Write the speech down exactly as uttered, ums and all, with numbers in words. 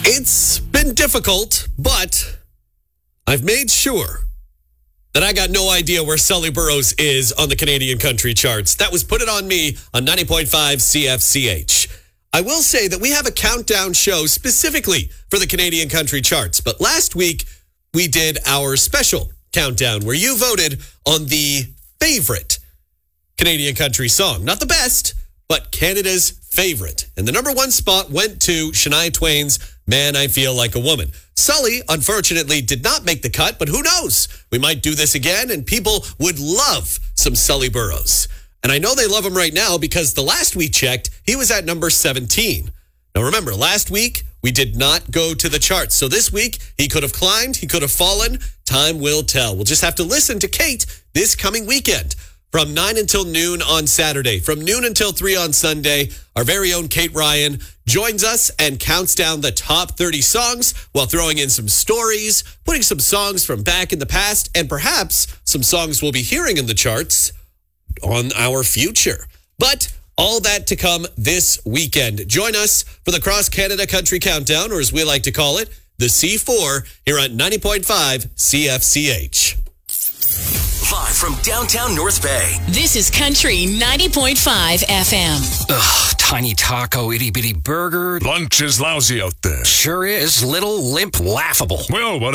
It's been difficult, but I've made sure that I got no idea where Sully Burrows is on the Canadian country charts. That was Put It On Me on ninety point five C F C H. I will say that we have a countdown show specifically for the Canadian country charts. But last week, we did our special countdown where you voted on the favorite Canadian country song. Not the best, but Canada's favorite. And the number one spot went to Shania Twain's Man, I Feel Like a Woman. Sully, unfortunately, did not make the cut, but who knows? We might do this again, and people would love some Sully Burrows. And I know they love him right now because the last we checked, he was at number seventeen. Now remember, last week, we did not go to the charts. So this week, he could have climbed, he could have fallen. Time will tell. We'll just have to listen to Kate this coming weekend. From nine until noon on Saturday, from noon until three on Sunday, our very own Kate Ryan joins us and counts down the top thirty songs while throwing in some stories, putting some songs from back in the past, and perhaps some songs we'll be hearing in the charts on our future. But all that to come this weekend. Join us for the Cross Canada Country Countdown, or as we like to call it, the C four, here on ninety point five C F C H. Live from downtown North Bay. This is Country ninety point five F M. Ugh, tiny taco, itty bitty burger. Lunch is lousy out there. Sure is. Little, limp, laughable. Well, what